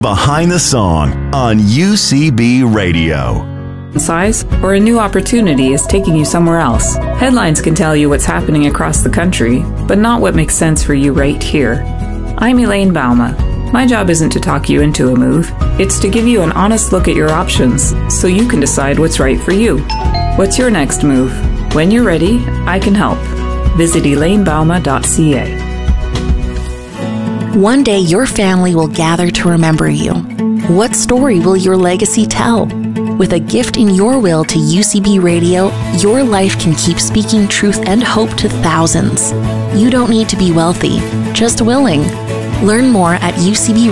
Behind the Song on UCB Radio. Size or a new opportunity is taking you somewhere else. Headlines can tell you what's happening across the country, but not what makes sense for you right here. I'm Elaine Bauma. My job isn't to talk you into a move. It's to give you an honest look at your options so you can decide what's right for you. What's your next move? When you're ready, I can help. Visit elainebauma.ca. One day your family will gather to remember you. What story will your legacy tell? With a gift in your will to UCB Radio, your life can keep speaking truth and hope to thousands. You don't need to be wealthy, just willing. Learn more at UCB